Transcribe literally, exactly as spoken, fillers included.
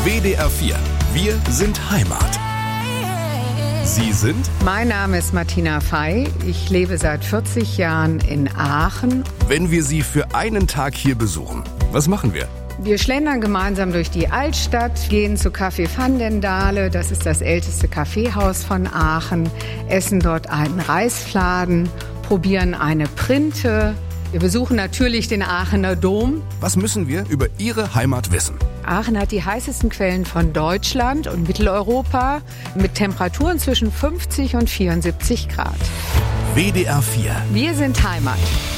W D R vier. Wir sind Heimat. Sie sind? Mein Name ist Martina Fey. Ich lebe seit vierzig Jahren in Aachen. Wenn wir Sie für einen Tag hier besuchen, was machen wir? Wir schlendern gemeinsam durch die Altstadt, gehen zu Café Van den Dale, das ist das älteste Kaffeehaus von Aachen, essen dort einen Reisfladen, probieren eine Printe. Wir besuchen natürlich den Aachener Dom. Was müssen wir über Ihre Heimat wissen? Aachen hat die heißesten Quellen von Deutschland und Mitteleuropa mit Temperaturen zwischen fünfzig und vierundsiebzig Grad. W D R vier. Wir sind Heimat.